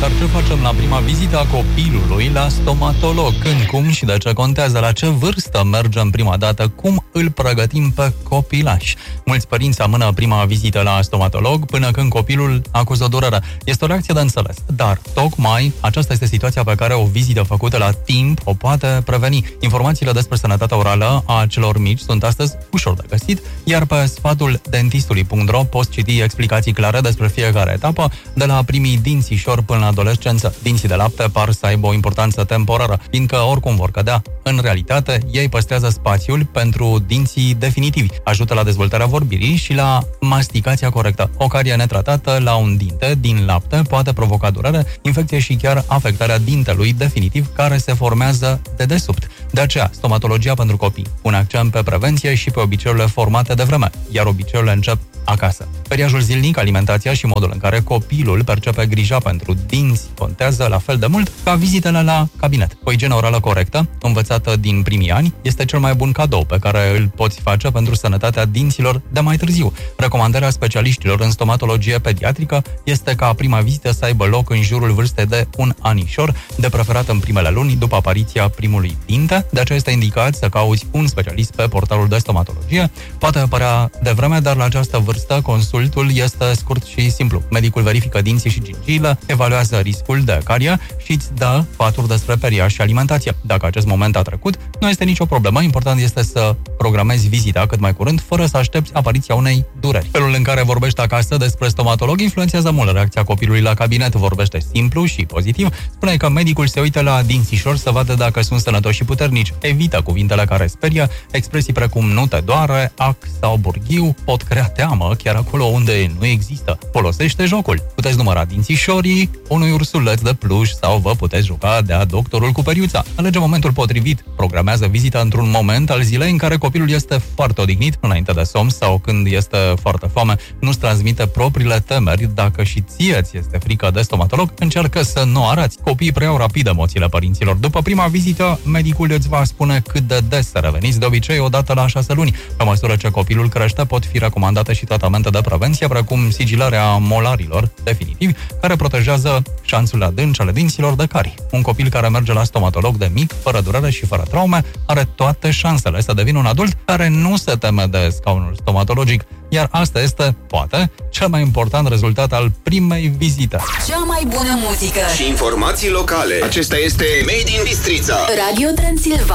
dar ce facem la prima vizită a copilului la stomatolog? Când, cum și de ce contează? La ce vârstă mergem prima dată? Cum îl pregătim pe copilaș? Mulți părinți amână prima vizită la stomatolog până când copilul acuză durere. Este o reacție de înțeles, dar tocmai aceasta este situația pe care o vizită făcută la timp o poate preveni. Informațiile despre sănătatea orală a celor mici sunt astăzi ușor de găsit, iar pe sfatul dentistului.ro poți citi explicații clare despre fiecare etapă, de la primii dințișori până la adolescență. Dinții de lapte par să aibă o importanță temporară, fiindcă oricum vor cădea. În realitate, ei păstrează spațiul pentru dinții definitivi, ajută la dezvoltarea vorbirii și la masticația corectă. O carie netratată la un dinte din lapte poate provoca durere, infecție și chiar afectarea dintelui definitiv care se formează dedesubt. De aceea, stomatologia pentru copii pune accent pe prevenție și pe obiceiurile formate de vreme, iar obiceiurile încep acasă. Periajul zilnic, alimentația și modul în care copilul percepe grija pentru dinți contează la fel de mult ca vizitele la cabinet. O igienă orală corectă, învățată din primii ani, este cel mai bun cadou pe care îl poți face pentru sănătatea dinților de mai târziu. Recomandarea specialiștilor în stomatologie pediatrică este ca prima vizită să aibă loc în jurul vârstei de un anișor, de preferat în primele luni după apariția primului dinte. De aceea este indicat să cauți un specialist pe portalul de stomatologie. Poate părea devreme, dar la această vârstă consultul este scurt și simplu. Medicul verifică dinții și gingiile, evaluează riscul de carie și îți dă sfaturi despre periaj și alimentație. Dacă acest moment a trecut, nu este nicio problemă. Important este să programezi vizita cât mai curând, fără să aștepți apariția unei dureri. Felul în care vorbești acasă despre stomatolog influențează mult reacția copilului la cabinet. Vorbește simplu și pozitiv. Spune că medicul se uită la dințișori să vadă dacă sunt sănătoși și puternici. Evită cuvintele care sperie. Expresii precum nu te doare, ac sau burghiu pot crea teamă chiar acolo unde nu există. Folosește jocul. Puteți număra dințișorii unui ursuleț de pluș sau vă puteți juca de-a doctorul cu periuța. Alege momentul potrivit. Programează vizita într-un moment al zilei în care copilul este foarte odihnit, înainte de somn sau când este foarte foame. Nu-ți transmite propriile temeri. Dacă și ție ți este frică de stomatolog, încearcă să nu arăți. Copiii preiau rapid emoțiile părinților. După prima vizită, medicul îți va spune cât de des să reveniți, de obicei o dată la 6 luni. Pe măsură ce copilul crește, pot fi recomandate și tratamente de prevenție, precum sigilarea molarilor definitivi, care protejează șanțurile adânci ale dinților de carii. Un copil care merge la stomatolog de mic, fără durere și fără traume, are toate șansele să devină un adult care nu se teme de scaunul stomatologic. Iar asta este, poate, cel mai important rezultat al primei vizite. Cea mai bună muzică și informații locale. Acesta este Made in Bistrița. Radio Transilvania.